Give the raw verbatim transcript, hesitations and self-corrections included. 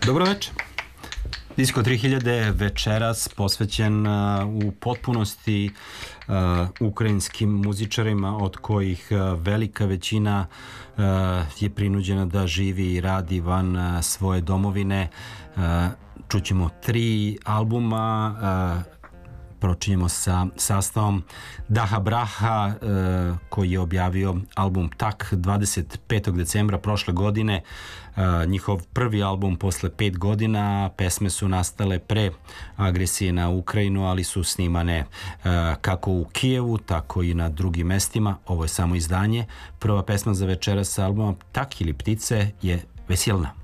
Dobro večer. Disko tri hiljade večeras posvećen uh, u potpunosti uh, ukrajinskim muzičarima, od kojih uh, velika većina uh, je prinuđena da živi i radi van uh, svoje domovine. Uh, čućemo tri albuma, uh, Pročinjemo sa sastavom Daha Braha, e, koji je objavio album Tak dvadeset petog decembra prošle godine. E, njihov prvi album posle pet godina. Pesme su nastale pre agresije na Ukrajinu, ali su snimane e, kako u Kijevu, tako i na drugim mestima. Ovo je samo izdanje. Prva pesma za večeras sa albuma Tak ili Ptice je Veselna.